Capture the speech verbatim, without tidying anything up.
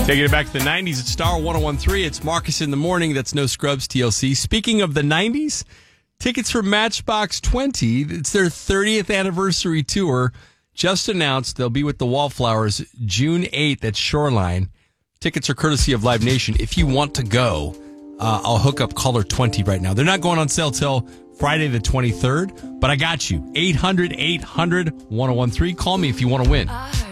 Taking it back to the nineties at Star one oh one three. It's Marcus in the Morning. That's No Scrubs T L C. Speaking of the nineties, tickets for Matchbox twenty. It's their thirtieth anniversary tour. Just announced they'll be with the Wallflowers June eighth at Shoreline. Tickets are courtesy of Live Nation. If you want to go, uh, I'll hook up caller twenty right now. They're not going on sale till Friday the twenty-third, but I got you. eight hundred eight hundred ten thirteen. Call me if you want to win.